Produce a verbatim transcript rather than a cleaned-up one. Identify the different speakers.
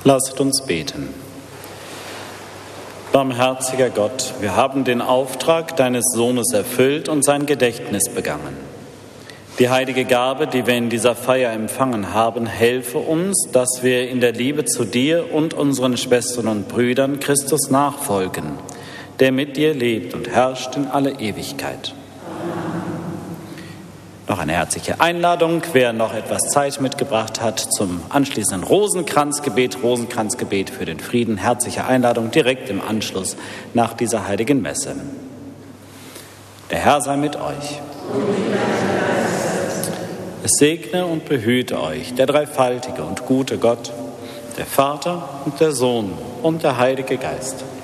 Speaker 1: Lasst uns beten. Barmherziger Gott, wir haben den Auftrag deines Sohnes erfüllt und sein Gedächtnis begangen. Die heilige Gabe, die wir in dieser Feier empfangen haben, helfe uns, dass wir in der Liebe zu dir und unseren Schwestern und Brüdern Christus nachfolgen, der mit dir lebt und herrscht in alle Ewigkeit. Noch eine herzliche Einladung, wer noch etwas Zeit mitgebracht hat zum anschließenden Rosenkranzgebet, Rosenkranzgebet für den Frieden. Herzliche Einladung direkt im Anschluss nach dieser heiligen Messe. Der Herr sei mit euch. Es segne und behüte euch der dreifaltige und gute Gott, der Vater und der Sohn und der Heilige Geist.